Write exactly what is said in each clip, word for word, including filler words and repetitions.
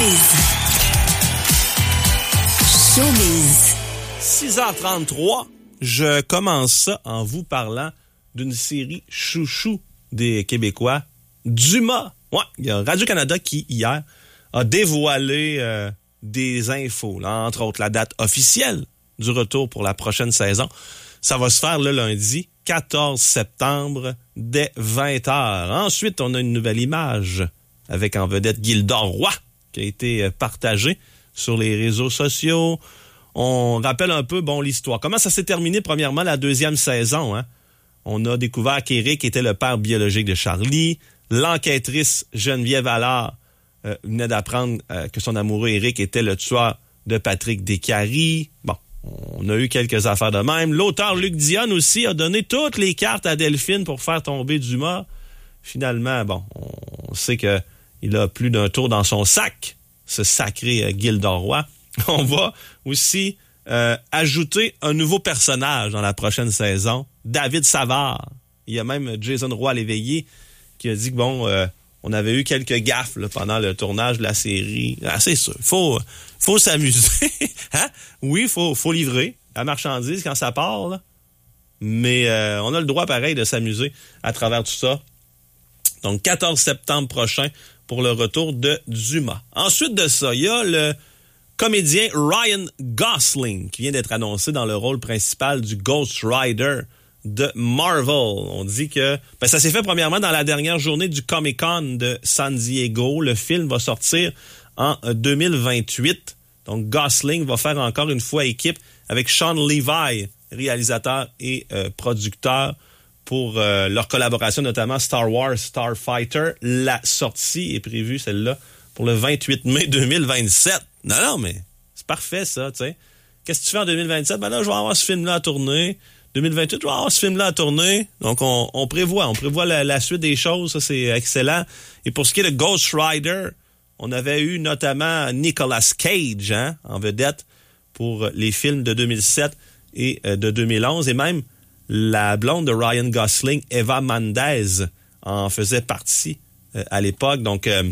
Showbiz. Showbiz. six heures trente-trois, je commence ça en vous parlant d'une série chouchou des Québécois, Dumas. Ouais, il y a Radio-Canada qui, hier, a dévoilé euh, des infos, là, entre autres la date officielle du retour pour la prochaine saison. Ça va se faire le lundi quatorze septembre dès vingt heures. Ensuite, on a une nouvelle image avec en vedette Gildor Roy qui a été partagée sur les réseaux sociaux. On rappelle un peu bon l'histoire. Comment ça s'est terminé, premièrement, la deuxième saison, hein? On a découvert qu'Éric était le père biologique de Charlie. L'enquêtrice Geneviève Allard euh, venait d'apprendre euh, que son amoureux Éric était le tueur de Patrick Descaries. Bon, on a eu quelques affaires de même. L'auteur Luc Dionne aussi a donné toutes les cartes à Delphine pour faire tomber Dumas. Finalement, bon, on sait que il a plus d'un tour dans son sac, ce sacré euh, Gildor Roy. On va aussi euh, ajouter un nouveau personnage dans la prochaine saison, David Savard. Il y a même Jason Roy-Léveillé qui a dit que bon, euh, on avait eu quelques gaffes là, pendant le tournage de la série. Ah, c'est sûr, faut faut s'amuser. Hein? Oui, faut faut livrer la marchandise quand ça part, là. Mais euh, on a le droit pareil de s'amuser à travers tout ça. Donc quatorze septembre prochain pour le retour de Dumas. Ensuite de ça, il y a le comédien Ryan Gosling qui vient d'être annoncé dans le rôle principal du Ghost Rider de Marvel. On dit que ben ça s'est fait premièrement dans la dernière journée du Comic-Con de San Diego. Le film va sortir en deux mille vingt-huit. Donc Gosling va faire encore une fois équipe avec Sean Levy, réalisateur et euh, producteur, pour euh, leur collaboration, notamment Star Wars Starfighter. La sortie est prévue, celle-là, pour le vingt-huit mai deux mille vingt-sept. Non, non, mais c'est parfait, ça, tu sais. Qu'est-ce que tu fais en deux mille vingt-sept? Ben là, je vais avoir ce film-là à tourner. deux mille vingt-huit, je vais avoir ce film-là à tourner. Donc, on, on prévoit, on prévoit la, la suite des choses. Ça, c'est excellent. Et pour ce qui est de Ghost Rider, on avait eu notamment Nicolas Cage, hein, en vedette pour les films de deux mille sept et euh, de deux mille onze. Et même la blonde de Ryan Gosling, Eva Mendes, en faisait partie euh, à l'époque. Donc, euh,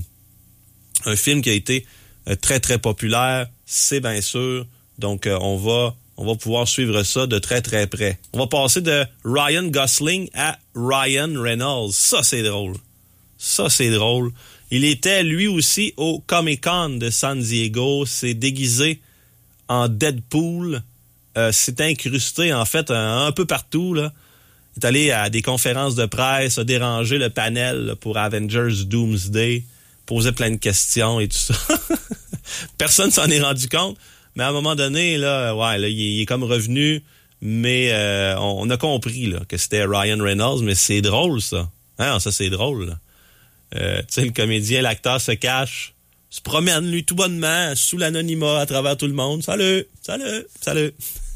un film qui a été euh, très, très populaire, c'est bien sûr. Donc, euh, on va on va pouvoir suivre ça de très, très près. On va passer de Ryan Gosling à Ryan Reynolds. Ça, c'est drôle. Ça, c'est drôle. Il était, lui aussi, au Comic-Con de San Diego. S'est déguisé en Deadpool. Euh, s'est incrusté, en fait, un, un peu partout, là. Il est allé à des conférences de presse, a dérangé le panel là, pour Avengers Doomsday, posait plein de questions et tout ça. Personne s'en est rendu compte, mais à un moment donné, là, ouais, là, il, il est comme revenu, mais euh, on, on a compris là, que c'était Ryan Reynolds, mais c'est drôle, ça. Hein, ça, c'est drôle, là. Euh, tu sais, le comédien, l'acteur se cache, se promène, lui, tout bonnement, sous l'anonymat, à travers tout le monde. Salut! Salut! Salut!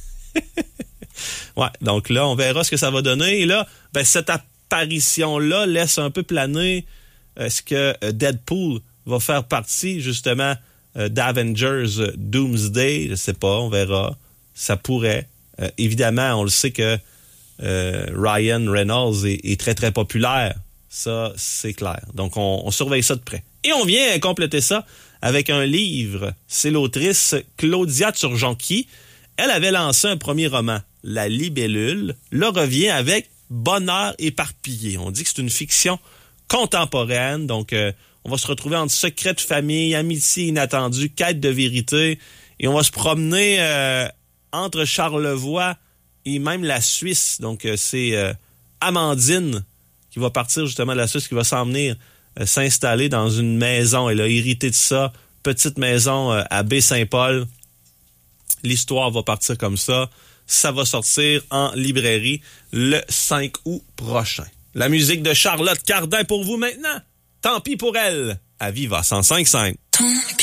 Ouais, donc là, on verra ce que ça va donner. Et là, ben, cette apparition-là laisse un peu planer est-ce que Deadpool va faire partie, justement, euh, d'Avengers Doomsday. Je sais pas, on verra. Ça pourrait. Euh, évidemment, on le sait que euh, Ryan Reynolds est, est très, très populaire. Ça, c'est clair. Donc, on, on surveille ça de près. Et on vient compléter ça avec un livre. C'est l'autrice Claudia Turgeon-Qui. Elle avait lancé un premier roman, La Libellule. Là, revient avec Bonheur éparpillé. On dit que c'est une fiction contemporaine. Donc, euh, on va se retrouver entre secret de famille, amitié inattendue, quête de vérité. Et on va se promener euh, entre Charlevoix et même la Suisse. Donc, euh, c'est euh, Amandine qui va partir justement de la Suisse, qui va s'en venir euh, s'installer dans une maison. Elle a hérité de ça. Petite maison euh, à Baie-Saint-Paul. L'histoire va partir comme ça. Ça va sortir en librairie le cinq août prochain. La musique de Charlotte Cardin pour vous maintenant. Tant pis pour elle. À Viva cent cinq virgule cinq.